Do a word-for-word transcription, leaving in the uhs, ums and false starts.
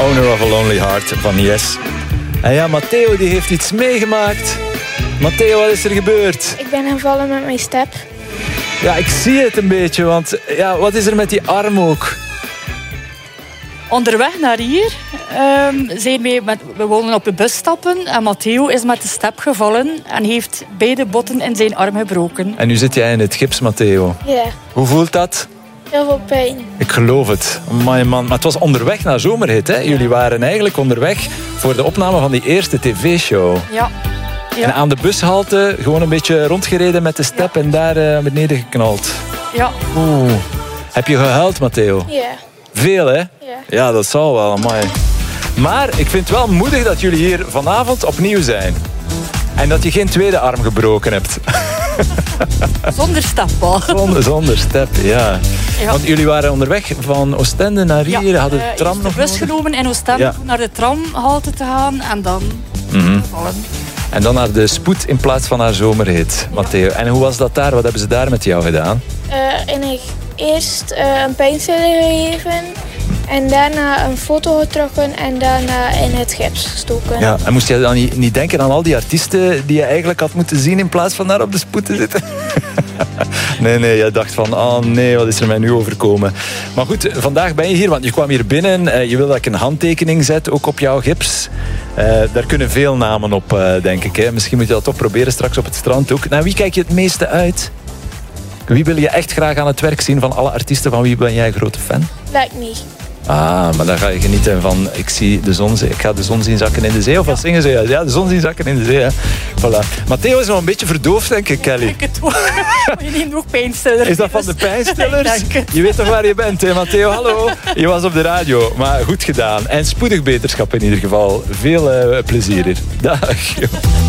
Owner of a Lonely Heart van Yes. En ja, Matteo die heeft iets meegemaakt. Matteo, wat is er gebeurd? Ik ben gevallen met mijn step. Ja, ik zie het een beetje, want ja, wat is er met die arm ook? Onderweg naar hier um, zijn wij met, we wilden op de bus stappen en Matteo is met de step gevallen en heeft beide botten in zijn arm gebroken. En nu zit jij in het gips, Matteo. Ja, Hoe voelt dat? heel veel pijn. Ik geloof het. Amai, man. Maar het was onderweg naar Zomerhit, hè? Jullie waren eigenlijk onderweg voor de opname van die eerste tv-show. Ja. ja. En aan de bushalte gewoon een beetje rondgereden met de step ja. en daar uh, beneden geknald. Ja. Oeh. Heb je gehuild, Matteo? Ja. Veel, hè? Ja. Ja, dat zal wel, amai. Maar ik vind het wel moedig dat jullie hier vanavond opnieuw zijn. En dat je geen tweede arm gebroken hebt. Zonder step al. Zonder, zonder step, ja. ja. Want jullie waren onderweg van Oostende naar hier. Ja, hadden de uh, tram nog de bus nodig. genomen in Oostende ja. naar de tramhalte te gaan en dan mm-hmm. gevallen. En dan naar de spoed in plaats van naar Zomerhit, Matteo. Ja. En hoe was dat daar? Wat hebben ze daar met jou gedaan? Uh, en ik eerst uh, een pijnstiller gegeven. En daarna een foto getrokken en daarna in het gips gestoken. Ja, en moest je dan niet, niet denken aan al die artiesten die je eigenlijk had moeten zien in plaats van daar op de spoed te zitten? Nee, nee, jij dacht van, oh nee, wat is er mij nu overkomen? Maar goed, vandaag ben je hier, want je kwam hier binnen. Uh, je wil dat ik een handtekening zet, ook op jouw gips. Uh, daar kunnen veel namen op, uh, denk ik. Hè. Misschien moet je dat toch proberen straks op het strand ook. Naar wie kijk je het meeste uit? Wie wil je echt graag aan het werk zien van alle artiesten? Van wie ben jij een grote fan? Lijkt me. Ah, maar dan ga je genieten van ik zie de zon, ik ga de zon zien zakken in de zee. Of wat zingen ze? Ja, de zon zien zakken in de zee. Hè. Voilà. Matteo is nog een beetje verdoofd, denk ik, Kelly. Ik het ook. Je neemt nog pijnstillers. Is dat van de pijnstillers? Je weet toch waar je bent, hè, Matteo? Hallo. Je was op de radio, maar goed gedaan. En spoedig beterschap in ieder geval. Veel uh, plezier hier. Dag.